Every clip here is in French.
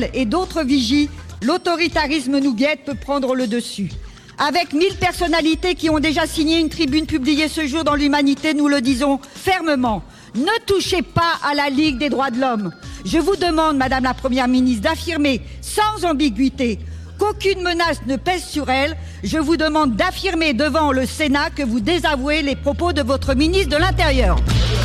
et d'autres vigient, l'autoritarisme nous guette, peut prendre le dessus. Avec 1000 personnalités qui ont déjà signé une tribune publiée ce jour dans l'Humanité, nous le disons fermement. Ne touchez pas à la Ligue des droits de l'homme. Je vous demande, Madame la Première ministre, d'affirmer sans ambiguïté qu'aucune menace ne pèse sur elle. Je vous demande d'affirmer devant le Sénat que vous désavouez les propos de votre ministre de l'Intérieur.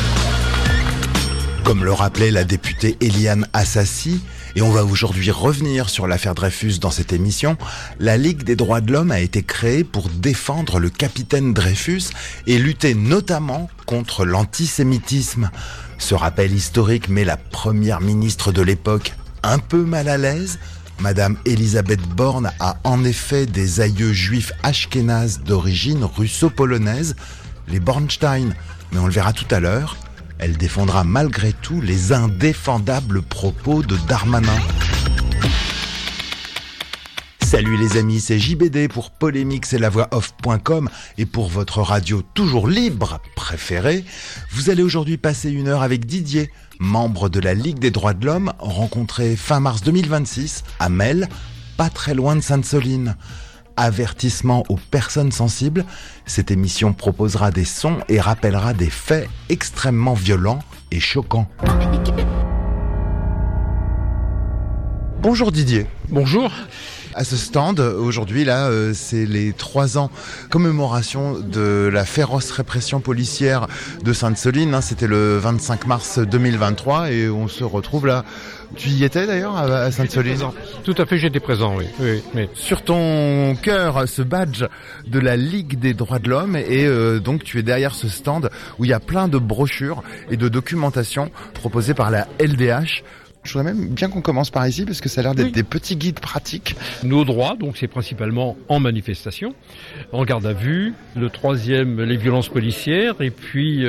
Comme le rappelait la députée Éliane Assassi, et on va aujourd'hui revenir sur l'affaire Dreyfus dans cette émission, la Ligue des droits de l'homme a été créée pour défendre le capitaine Dreyfus et lutter notamment contre l'antisémitisme. Ce rappel historique met la première ministre de l'époque un peu mal à l'aise. Madame Elisabeth Borne a en effet des aïeux juifs ashkénazes d'origine russo-polonaise, les Bornstein, mais on le verra tout à l'heure. Elle défendra malgré tout les indéfendables propos de Darmanin. Salut les amis, c'est JBD pour Polémique, c'est la voix off.com et pour votre radio toujours libre préférée. Vous allez aujourd'hui passer une heure avec Didier, membre de la Ligue des droits de l'homme, rencontré fin mars 2026 à Melle, pas très loin de Sainte-Soline. Avertissement aux personnes sensibles, cette émission proposera des sons et rappellera des faits extrêmement violents et choquants. Bonjour Didier. Bonjour. À ce stand, aujourd'hui, là, c'est les 3 ans commémoration de la féroce répression policière de Sainte-Soline. C'était le 25 mars 2023 et on se retrouve là. Tu y étais d'ailleurs à Sainte-Soline ? Tout à fait, j'étais présent, oui. Sur ton cœur, ce badge de la Ligue des droits de l'homme et donc tu es derrière ce stand où il y a plein de brochures et de documentation proposées par la LDH. Je voudrais même bien qu'on commence par ici parce que ça a l'air d'être des petits guides pratiques. Nos droits, donc c'est principalement en manifestation, en garde à vue, le 3e, les violences policières et puis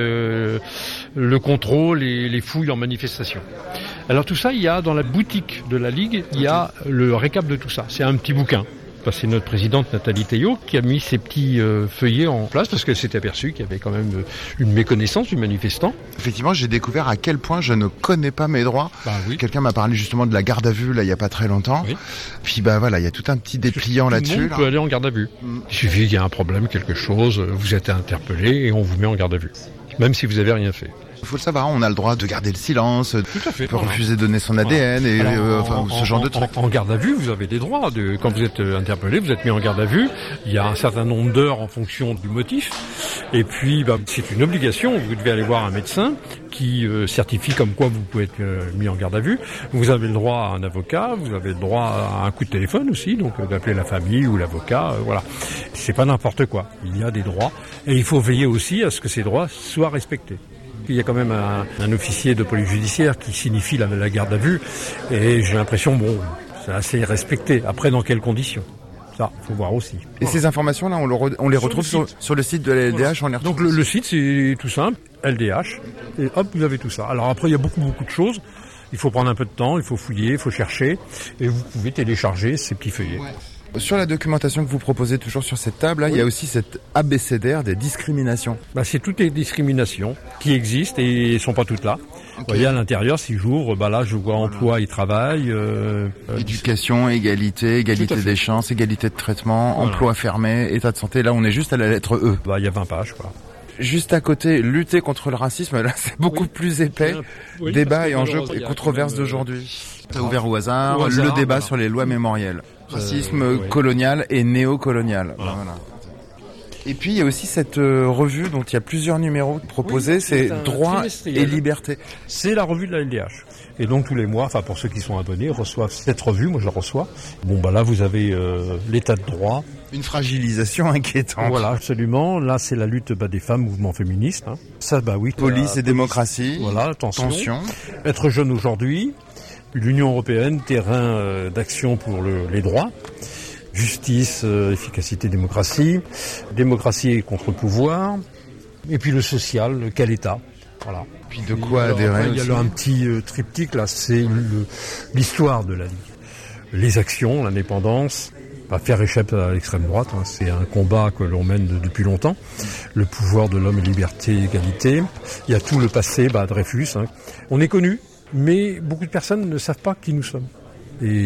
le contrôle et les fouilles en manifestation. Alors tout ça, il y a dans la boutique de la Ligue, il y a le récap de tout ça. C'est un petit bouquin. C'est notre présidente Nathalie Théiot qui a mis ces petits feuillets en place parce qu'elle s'est aperçue qu'il y avait quand même une méconnaissance du manifestant. Effectivement, j'ai découvert à quel point je ne connais pas mes droits. Oui. Quelqu'un m'a parlé justement de la garde à vue là il y a pas très longtemps. Oui. Puis voilà, il y a tout un petit dépliant là-dessus. Tout le monde peut aller en garde à vue. Il suffit qu'il y ait un problème, quelque chose, vous êtes interpellé et on vous met en garde à vue, même si vous n'avez rien fait. Il faut le savoir, on a le droit de garder le silence, tout à fait, on peut refuser de donner son ADN et ce genre de trucs. En garde à vue, vous avez des droits. Quand vous êtes interpellé, vous êtes mis en garde à vue. Il y a un certain nombre d'heures en fonction du motif. Et puis, c'est une obligation. Vous devez aller voir un médecin qui certifie comme quoi vous pouvez être mis en garde à vue. Vous avez le droit à un avocat, vous avez le droit à un coup de téléphone aussi, donc d'appeler la famille ou l'avocat. Voilà. C'est pas n'importe quoi. Il y a des droits. Et il faut veiller aussi à ce que ces droits soient respectés. Il y a quand même un officier de police judiciaire qui signifie la garde à vue et j'ai l'impression, c'est assez respecté. Après, dans quelles conditions ? Ça, faut voir aussi. Et ces informations-là, on les retrouve sur le site de la LDH, on les retrouve. Donc le site, c'est tout simple, LDH, et hop, vous avez tout ça. Alors après, il y a beaucoup de choses. Il faut prendre un peu de temps, il faut fouiller, il faut chercher, et vous pouvez télécharger ces petits feuillets. Ouais. Sur la documentation que vous proposez toujours sur cette table, là, il y a aussi cette abécédaire des discriminations. C'est toutes les discriminations qui existent et ne sont pas toutes là. Okay. Vous voyez, à l'intérieur, 6 jours, là, je vois emploi et travail. Éducation, égalité des chances, égalité de traitement, emploi fermé, état de santé. Là, on est juste à la lettre E. Il y a 20 pages, quoi. Juste à côté, lutter contre le racisme, là, c'est beaucoup plus épais. Débat et enjeux et controverses d'aujourd'hui. T'as ouvert au hasard le débat sur les lois mémorielles. Racisme colonial et néocolonial. Voilà. Et puis il y a aussi cette revue dont il y a plusieurs numéros proposés, c'est Droits et Liberté. C'est la revue de la LDH. Et donc tous les mois, pour ceux qui sont abonnés, reçoivent cette revue, moi je la reçois. Là vous avez l'état de droit. Une fragilisation inquiétante. Voilà, absolument. Là c'est la lutte des femmes, mouvement féministe. Ça, oui. Police et démocratie. Voilà, tension. Être jeune aujourd'hui. L'Union européenne, terrain d'action pour les droits, justice, efficacité, démocratie et contre-pouvoir, et puis le social, quel État, voilà. Puis de quoi adhérer. Il y a un petit triptyque là, c'est l'histoire de la Ligue, les actions, l'indépendance, faire échapper à l'extrême droite, c'est un combat que l'on mène depuis longtemps, le pouvoir de l'homme, liberté, égalité. Il y a tout le passé, Dreyfus, on est connu. Mais beaucoup de personnes ne savent pas qui nous sommes. Et